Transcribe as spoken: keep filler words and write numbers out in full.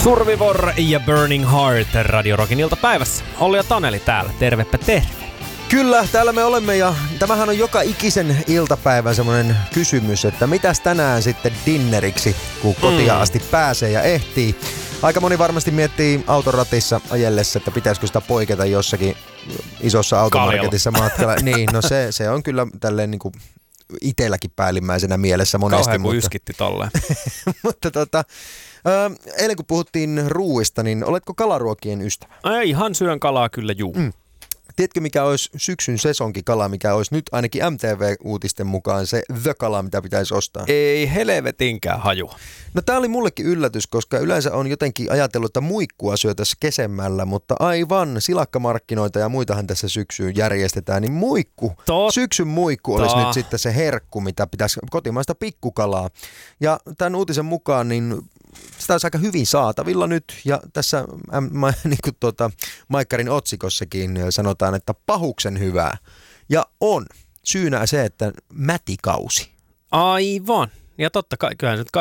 Survivor ja Burning Heart Radio Rockin iltapäivässä. Olli ja Taneli täällä. Tervepä terve. Kyllä, täällä me olemme ja tämähän on joka ikisen iltapäivän semmoinen kysymys, että mitäs tänään sitten dinneriksi, kun kotia mm. asti pääsee ja ehtii. Aika moni varmasti miettii autoratissa ajellessa, että pitäisikö sitä poiketa jossakin isossa automarketissa matkalla. Niin, no se, se on kyllä tälleen niin kuin itselläkin päällimmäisenä mielessä monesti. Kauhean kun mutta yskitti tolleen. mutta tota, äh, eilen kun puhuttiin ruuista, niin oletko kalaruokien ystävä? Ai, ihan syön kalaa kyllä juu. Mm. Tiedätkö, mikä olisi syksyn sesonkikala, mikä olisi nyt ainakin M T V-uutisten mukaan se the-kala, mitä pitäisi ostaa? Ei helvetinkään hajua. No tää oli mullekin yllätys, koska yleensä on jotenkin ajatellut, että muikkua syötäisiin kesemmällä, mutta aivan, silakkamarkkinoita ja muitahan tässä syksyyn järjestetään, niin muikku, Totta. syksyn muikku olisi nyt sitten se herkku, mitä pitäisi kotimaista pikkukalaa. Ja tämän uutisen mukaan niin sitä olisi aika hyvin saatavilla nyt, ja tässä mä, niin kuin tuota, Maikkarin otsikossakin sanotaan, että pahuksen hyvää. Ja on syynä se, että mätikausi. Aivan. Ja totta kai, kyllähän nyt